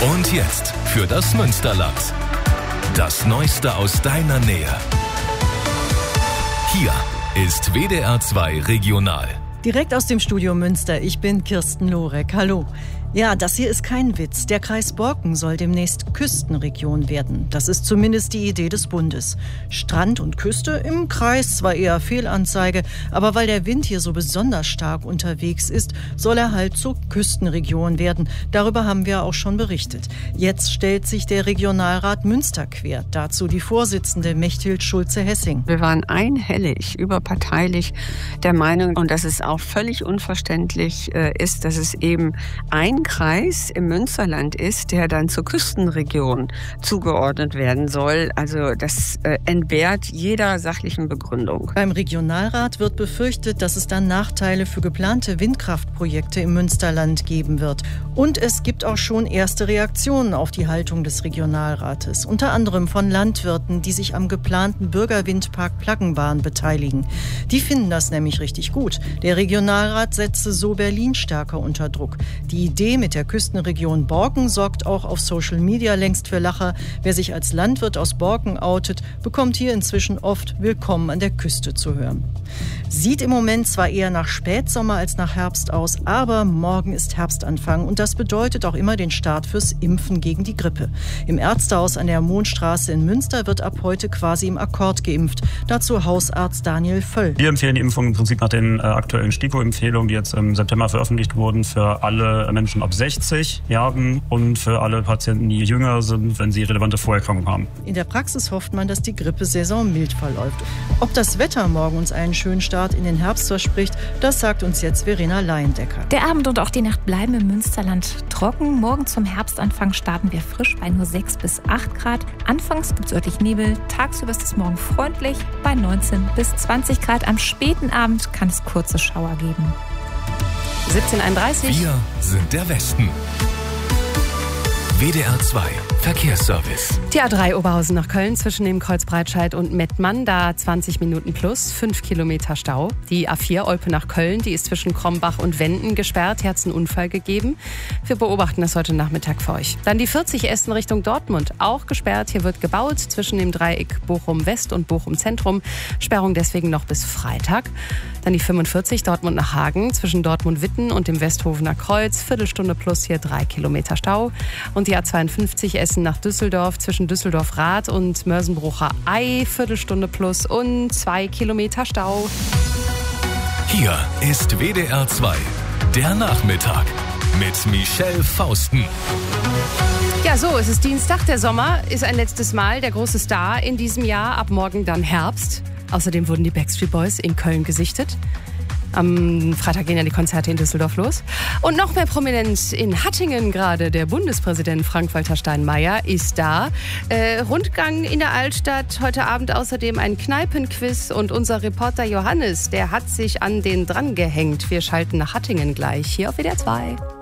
Und jetzt für das Münsterland. Das Neueste aus deiner Nähe. Hier ist WDR 2 Regional. Direkt aus dem Studio Münster, ich bin Kirsten Lorek. Hallo. Ja, das hier ist kein Witz. Der Kreis Borken soll demnächst Küstenregion werden. Das ist zumindest die Idee des Bundes. Strand und Küste im Kreis zwar eher Fehlanzeige, aber weil der Wind hier so besonders stark unterwegs ist, soll er halt zur Küstenregion werden. Darüber haben wir auch schon berichtet. Jetzt stellt sich der Regionalrat Münster quer. Dazu die Vorsitzende Mechthild Schulze-Hessing. Wir waren einhellig, überparteilich der Meinung, und dass es auch völlig unverständlich ist, dass es eben ein Kreis im Münsterland ist, der dann zur Küstenregion zugeordnet werden soll. Also das entbehrt jeder sachlichen Begründung. Beim Regionalrat wird befürchtet, dass es dann Nachteile für geplante Windkraftprojekte im Münsterland geben wird. Und es gibt auch schon erste Reaktionen auf die Haltung des Regionalrates. Unter anderem von Landwirten, die sich am geplanten Bürgerwindpark Plaggenbahn beteiligen. Die finden das nämlich richtig gut. Der Regionalrat setze so Berlin stärker unter Druck. Die Idee mit der Küstenregion Borken sorgt auch auf Social Media längst für Lacher. Wer sich als Landwirt aus Borken outet, bekommt hier inzwischen oft Willkommen an der Küste zu hören. Sieht im Moment zwar eher nach Spätsommer als nach Herbst aus, aber morgen ist Herbstanfang und das bedeutet auch immer den Start fürs Impfen gegen die Grippe. Im Ärztehaus an der Mohnstraße in Münster wird ab heute quasi im Akkord geimpft. Dazu Hausarzt Daniel Völl. Wir empfehlen die Impfung im Prinzip nach den aktuellen STIKO-Empfehlungen, die jetzt im September veröffentlicht wurden, für alle Menschen ab 60 Jahren und für alle Patienten, die jünger sind, wenn sie relevante Vorerkrankungen haben. In der Praxis hofft man, dass die Grippesaison mild verläuft. Ob das Wetter morgen uns einen schönen Start in den Herbst verspricht, das sagt uns jetzt Verena Laiendecker. Der Abend und auch die Nacht bleiben im Münsterland trocken. Morgen zum Herbstanfang starten wir frisch bei nur 6 bis 8 Grad. Anfangs gibt es örtlich Nebel. Tagsüber ist es morgen freundlich bei 19 bis 20 Grad. Am späten Abend kann es kurze Schauer geben. 17:31 Wir sind der Westen. WDR 2 Verkehrsservice. Die A3 Oberhausen nach Köln zwischen dem Kreuz Breitscheid und Mettmann, da 20 Minuten plus, 5 Kilometer Stau. Die A4 Olpe nach Köln, die ist zwischen Krombach und Wenden gesperrt. Hier hat es einen Unfall gegeben. Wir beobachten das heute Nachmittag für euch. Dann die 40 Essen Richtung Dortmund, auch gesperrt. Hier wird gebaut zwischen dem Dreieck Bochum West und Bochum Zentrum. Sperrung deswegen noch bis Freitag. Dann die 45 Dortmund nach Hagen zwischen Dortmund-Witten und dem Westhofener Kreuz. Viertelstunde plus, hier 3 Kilometer Stau. Und die A52 Essen nach Düsseldorf zwischen Düsseldorf-Rath und Mörsenbrucher Ei. Viertelstunde plus und 2 Kilometer Stau. Hier ist WDR 2, der Nachmittag mit Michelle Fausten. Ja, so, es ist Dienstag, der Sommer ist ein letztes Mal der große Star in diesem Jahr. Ab morgen dann Herbst. Außerdem wurden die Backstreet Boys in Köln gesichtet. Am Freitag gehen ja die Konzerte in Düsseldorf los. Und noch mehr prominent in Hattingen gerade. Der Bundespräsident Frank-Walter Steinmeier ist da. Rundgang in der Altstadt. Heute Abend außerdem ein Kneipenquiz. Und unser Reporter Johannes, der hat sich an den dran gehängt. Wir schalten nach Hattingen gleich hier auf WDR 2.